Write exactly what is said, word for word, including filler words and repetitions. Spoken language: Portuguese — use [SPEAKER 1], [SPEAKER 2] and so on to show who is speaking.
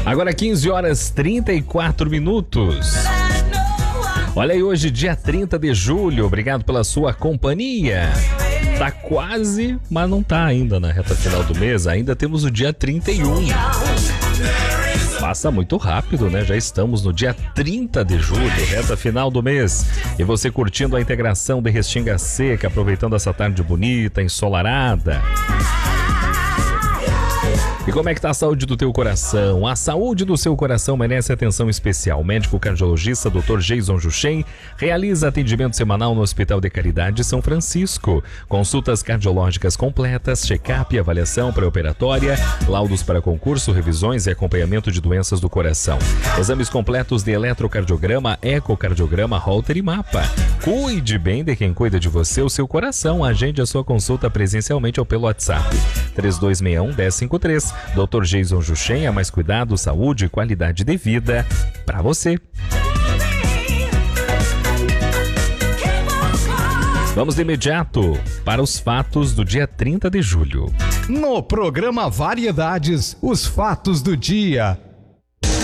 [SPEAKER 1] Agora quinze horas e trinta e quatro minutos. Olha aí, hoje dia trinta de julho, obrigado pela sua companhia. Tá quase, mas não tá ainda na reta final do mês, ainda temos o dia trinta e um. Passa muito rápido, né? Já estamos no dia trinta de julho, reta final do mês. E você curtindo a integração de Restinga Seca, aproveitando essa tarde bonita, ensolarada. E como é que tá a saúde do teu coração? A saúde do seu coração merece atenção especial. O médico cardiologista doutor Jason Juchen realiza atendimento semanal no Hospital de Caridade São Francisco. Consultas cardiológicas completas, check-up, avaliação pré-operatória, laudos para concurso, revisões e acompanhamento de doenças do coração. Exames completos de eletrocardiograma, ecocardiograma, Holter e mapa. Cuide bem de quem cuida de você, o seu coração. Agende a sua consulta presencialmente ou pelo WhatsApp. três dois seis um, um zero cinco três. doutor Jason Juchen, é mais cuidado, saúde e qualidade de vida para você. Vamos de imediato para os fatos do dia trinta de julho.
[SPEAKER 2] No programa Variedades, os fatos do dia.